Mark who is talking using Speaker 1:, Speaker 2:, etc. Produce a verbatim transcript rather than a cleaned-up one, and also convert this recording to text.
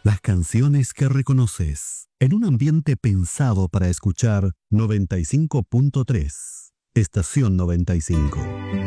Speaker 1: Las canciones que reconoces. En un ambiente pensado para escuchar noventa y cinco punto tres. Estación noventa y cinco.